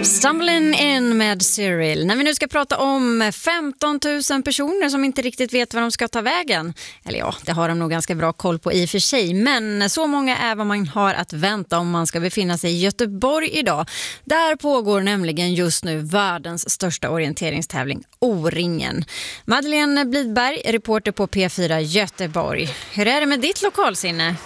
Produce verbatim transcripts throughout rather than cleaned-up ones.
Stumbling in med Cyril. När vi nu ska prata om femton tusen personer som inte riktigt vet var de ska ta vägen. Eller ja, det har de nog ganska bra koll på i och för sig. Men så många är vad man har att vänta om man ska befinna sig i Göteborg idag. Där pågår nämligen just nu världens största orienteringstävling, O-ringen. Madeleine Blidberg, reporter på P fyra Göteborg. Hur är det med ditt lokalsinne?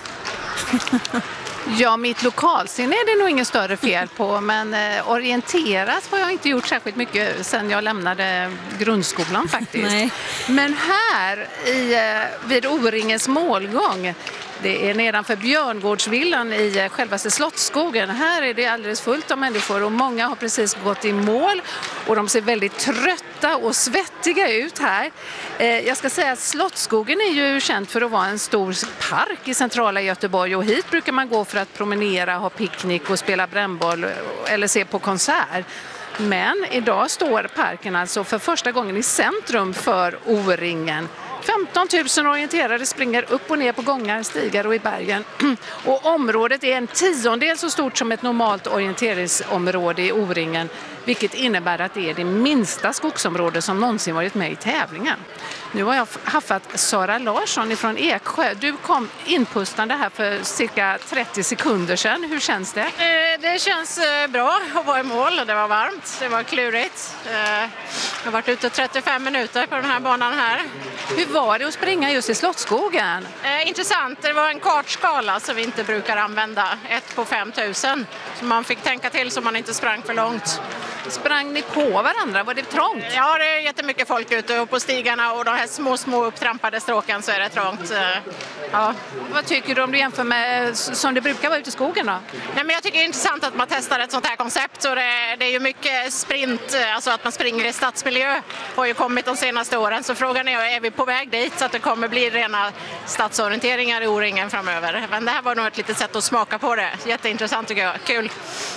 Ja, mitt lokalsinne är det nog ingen större fel på, men eh, orienteras har jag inte gjort särskilt mycket sedan jag lämnade grundskolan faktiskt. Nej. Men här i, eh, vid O-ringens målgång, det är nedanför Björngårdsvillan i eh, självaste Slottsskogen. Här är det alldeles fullt av människor och många har precis gått i mål och de ser väldigt trötta och svettiga ut här. Eh, jag ska säga att Slottsskogen är ju känd för att vara en stor park i centrala Göteborg och hit brukar man gå för att promenera, ha picknick och spela brännboll eller se på konsert. Men idag står parken alltså för första gången i centrum för O-ringen. femton tusen orienterare springer upp och ner på gångar, stigar och i bergen. Och området är en tiondel så stort som ett normalt orienteringsområde i O-ringen, vilket innebär att det är det minsta skogsområde som någonsin varit med i tävlingen. Nu har jag haffat Sara Larsson från Eksjö. Du kom inpustande här för cirka trettio sekunder sedan. Hur känns det? Eh, det känns eh, bra att vara i mål. Det var varmt, det var klurigt. Eh, jag har varit ute trettiofem minuter på den här banan här. Hur var det att springa just i Slottsskogen? Eh, intressant, det var en kartskala som vi inte brukar använda. Ett på fem tusen. Så man fick tänka till så man inte sprang för långt. Sprang ni på varandra? Var det trångt? Ja, det är jättemycket folk ute och på stigarna och de här små, små upptrampade stråken så är det trångt. Ja. Vad tycker du om du jämför med som det brukar vara ute i skogen då? Nej, men jag tycker det är intressant att man testar ett sånt här koncept. Så det, det är ju mycket sprint, alltså att man springer i stadsmiljö har ju kommit de senaste åren. Så frågan är, är vi på väg dit så att det kommer bli rena stadsorienteringar i O-ringen framöver? Men det här var nog ett litet sätt att smaka på det. Jätteintressant tycker jag. Kul.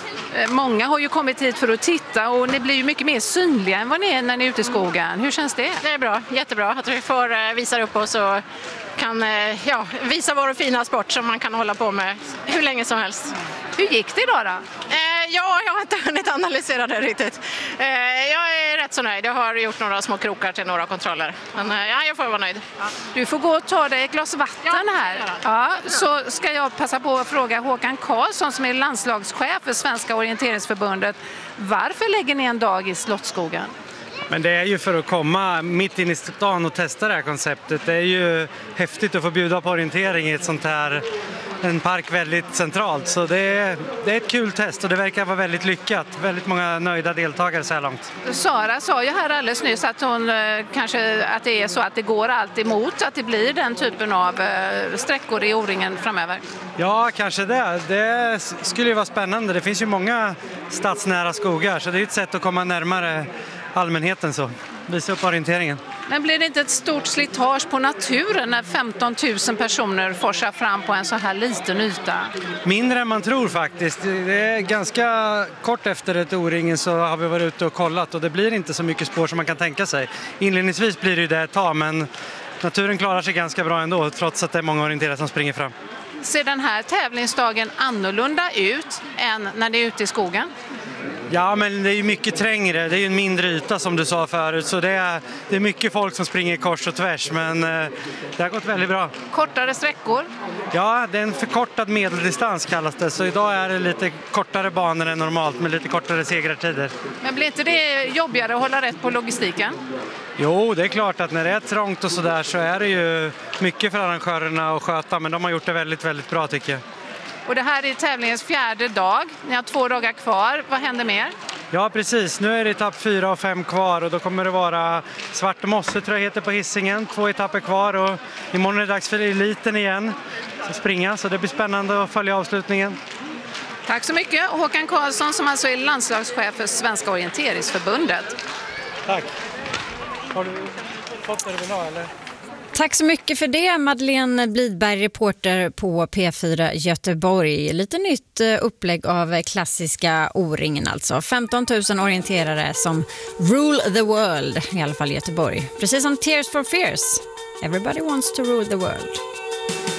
Många har ju kommit hit för att titta och ni blir ju mycket mer synliga än vad ni är när ni är ute i skogen. Hur känns det? Det är bra, jättebra att vi får visa upp oss och kan ja, visa vår fina sport som man kan hålla på med hur länge som helst. Hur gick det idag då? Eh, ja, jag har inte hunnit analysera det riktigt. Eh, jag är rätt så nöjd. Jag har gjort några små krokar till några kontroller. Men eh, ja, jag får vara nöjd. Ja. Du får gå och ta dig ett glas vatten ja, här. Ja, så ska jag passa på att fråga Håkan Karlsson som är landslagschef för Svenska orienteringsförbundet. Varför lägger ni en dag i Slottsskogen? Men det är ju för att komma mitt in i stan och testa det här konceptet. Det är ju häftigt att få bjuda på orientering i ett sånt här, en park väldigt centralt. Så det är, det är ett kul test och det verkar vara väldigt lyckat. Väldigt många nöjda deltagare så här långt. Sara sa ju här alldeles nyss att hon kanske att det är så att det går allt emot att det blir den typen av sträckor i O-ringen framöver. Ja, kanske det. Det skulle ju vara spännande. Det finns ju många stadsnära skogar så det är ett sätt att komma närmare allmänheten så. Visa upp orienteringen. Men blir det inte ett stort slitage på naturen när femton tusen personer forsar fram på en så här liten yta? Mindre än man tror faktiskt. Det är ganska kort efter ett O-ringen så har vi varit ute och kollat och det blir inte så mycket spår som man kan tänka sig. Inledningsvis blir det ju det ett tag men naturen klarar sig ganska bra ändå trots att det är många orienterare som springer fram. Ser den här tävlingsdagen annorlunda ut än när det är ute i skogen? Ja, men det är ju mycket trängre. Det är ju en mindre yta som du sa förut. Så det är, det är mycket folk som springer kors och tvärs. Men eh, det har gått väldigt bra. Kortare sträckor? Ja, det är en förkortad medeldistans kallas det. Så idag är det lite kortare banor än normalt med lite kortare segrartider. Men blir inte det jobbigare att hålla rätt på logistiken? Jo, det är klart att när det är trångt och sådär så är det ju mycket för arrangörerna att sköta. Men de har gjort det väldigt, väldigt bra tycker jag. Och det här är tävlingens fjärde dag. Ni har två dagar kvar. Vad händer mer? Ja, precis. Nu är det etapp fyra och fem kvar och då kommer det vara Svart mosse tror jag heter på Hisingen. Två etapper kvar och imorgon är det dags för eliten igen att springa så det blir spännande att följa avslutningen. Tack så mycket. Håkan Karlsson som alltså är landslagschef för Svenska orienteringsförbundet. Tack. Har du fått det du vill ha eller? Tack så mycket för det, Madeleine Blidberg, reporter på P fyra Göteborg. Lite nytt upplägg av klassiska O-ringen alltså. femton tusen orienterare som rule the world, i alla fall i Göteborg. Precis som Tears for Fears. Everybody wants to rule the world.